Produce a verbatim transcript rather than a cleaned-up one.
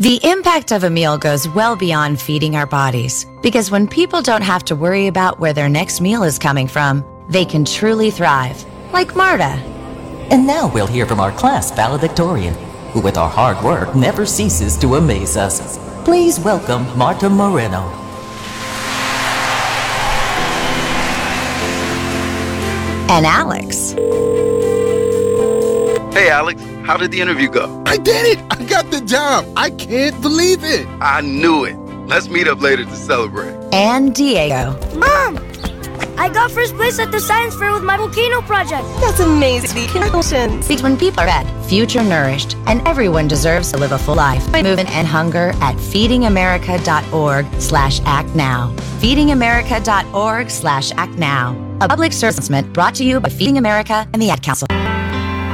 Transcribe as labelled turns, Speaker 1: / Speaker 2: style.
Speaker 1: The impact of a meal goes well beyond feeding our bodies, because when people don't have to worry about where their next meal is coming from, they can truly thrive, like Marta.
Speaker 2: And now we'll hear from our class valedictorian, who with our hard work never ceases to amaze us. Please welcome Marta Moreno.
Speaker 1: And Alex.
Speaker 3: Hey, Alex, how did the interview go?
Speaker 4: I did it! I got the job! I can't believe it!
Speaker 3: I knew it. Let's meet up later to celebrate.
Speaker 1: And Diego.
Speaker 5: Mom! I got first place at the science fair with my volcano project.
Speaker 6: That's amazing. Congratulations.
Speaker 1: Because when people are fed, future nourished, and everyone deserves to live a full life. By moving and hunger at feedingamerica.org slash act now. feedingamerica.org slash act now. A public service announcement brought to you by Feeding America and the Ad Council.